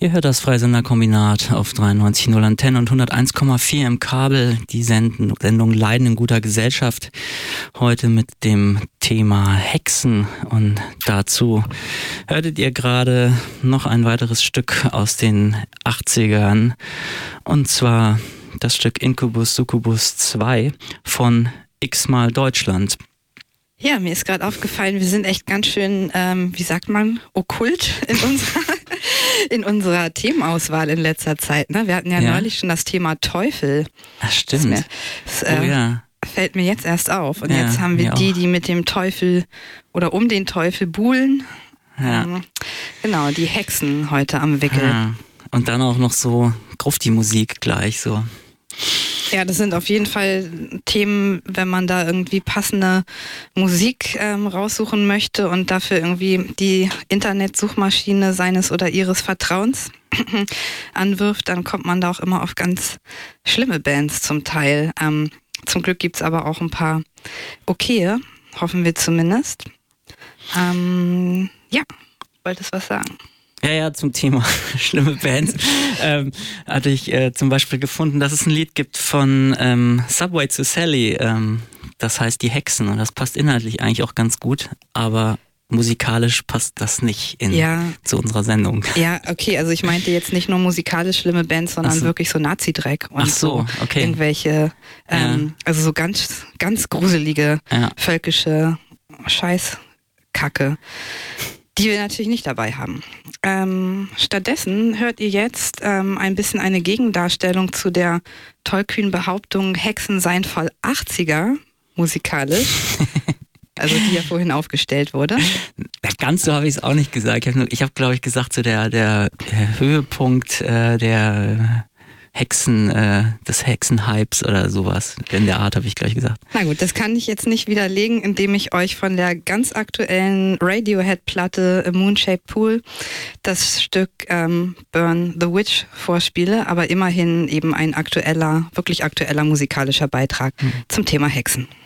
Ihr hört das Freisenderkombinat auf 93.0 Antenne und 101,4 im Kabel. Die Sendung Leiden in guter Gesellschaft. Heute mit dem Thema Hexen. Und dazu hörtet ihr gerade noch ein weiteres Stück aus den 80ern. Und zwar das Stück Incubus Succubus 2 von X-mal Deutschland. Ja, mir ist gerade aufgefallen, wir sind echt ganz schön, wie sagt man, okkult in unserer Themenauswahl in letzter Zeit. Ne? Wir hatten ja neulich schon das Thema Teufel. Ach, stimmt. Fällt mir jetzt erst auf. Und jetzt haben wir die mit dem Teufel oder um den Teufel buhlen. Ja. Genau, die Hexen heute am Wickel. Ja. Und dann auch noch so Grufti-Musik gleich so. Ja, das sind auf jeden Fall Themen, wenn man da irgendwie passende Musik raussuchen möchte und dafür irgendwie die Internetsuchmaschine seines oder ihres Vertrauens anwirft, dann kommt man da auch immer auf ganz schlimme Bands zum Teil. Zum Glück gibt's aber auch ein paar okaye, hoffen wir zumindest. Wolltest was sagen? Ja, zum Thema schlimme Bands hatte ich zum Beispiel gefunden, dass es ein Lied gibt von Subway to Sally, das heißt Die Hexen, und das passt inhaltlich eigentlich auch ganz gut, aber musikalisch passt das nicht zu unserer Sendung. Ja, okay, also ich meinte jetzt nicht nur musikalisch schlimme Bands, sondern wirklich so Nazi-Dreck und okay. Irgendwelche, also so ganz, ganz gruselige, völkische Scheißkacke, die wir natürlich nicht dabei haben. Stattdessen hört ihr jetzt ein bisschen eine Gegendarstellung zu der tollkühnen Behauptung, Hexen seien voll 80er musikalisch, also die ja vorhin aufgestellt wurde. Ganz so habe ich es auch nicht gesagt. Ich habe, glaube ich, gesagt, so der Höhepunkt der des Hexenhypes oder sowas. In der Art habe ich gleich gesagt. Na gut, das kann ich jetzt nicht widerlegen, indem ich euch von der ganz aktuellen Radiohead-Platte A Moon-Shaped Pool das Stück Burn the Witch vorspiele, aber immerhin eben ein wirklich aktueller musikalischer Beitrag zum Thema Hexen.